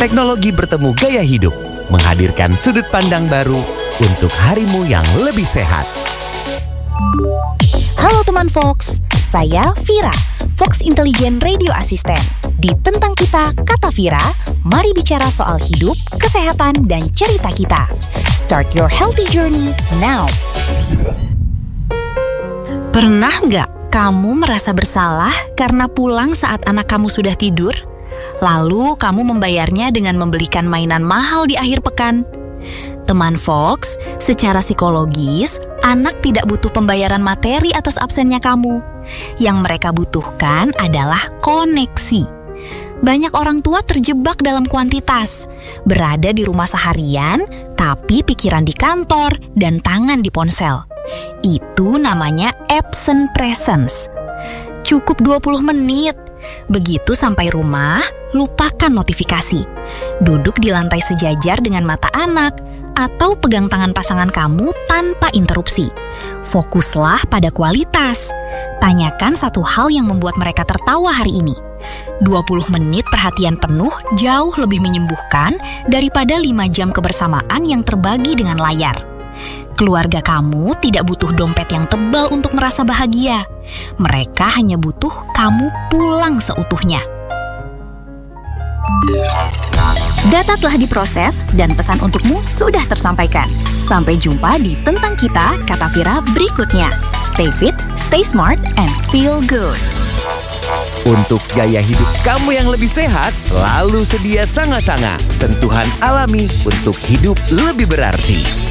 Teknologi bertemu gaya hidup, menghadirkan sudut pandang baru untuk harimu yang lebih sehat. Halo teman Fox, saya Vira, Fox Intelligent Radio Assistant. Di Tentang Kita, Kata Vira, mari bicara soal hidup, kesehatan, dan cerita kita. Start your healthy journey now. Pernah nggak kamu merasa bersalah karena pulang saat anak kamu sudah tidur? Lalu kamu membayarnya dengan membelikan mainan mahal di akhir pekan. Teman Fox, secara psikologis, anak tidak butuh pembayaran materi atas absennya kamu. Yang mereka butuhkan adalah koneksi. Banyak orang tua terjebak dalam kuantitas, berada di rumah seharian, tapi pikiran di kantor dan tangan di ponsel. Itu namanya absent presence. Cukup 20 menit. Begitu sampai rumah, lupakan notifikasi. Duduk di lantai sejajar dengan mata anak, atau pegang tangan pasangan kamu tanpa interupsi. Fokuslah pada kualitas. Tanyakan satu hal yang membuat mereka tertawa hari ini. 20 menit perhatian penuh jauh lebih menyembuhkan daripada 5 jam kebersamaan yang terbagi dengan layar. Keluarga kamu tidak butuh dompet yang tebal untuk merasa bahagia. Mereka hanya butuh kamu pulang seutuhnya. Data telah diproses dan pesan untukmu sudah tersampaikan. Sampai jumpa di Tentang Kita, Kata Vira berikutnya. Stay fit, stay smart, and feel good. Untuk gaya hidup kamu yang lebih sehat, selalu sedia Sanga-Sanga, sentuhan alami untuk hidup lebih berarti.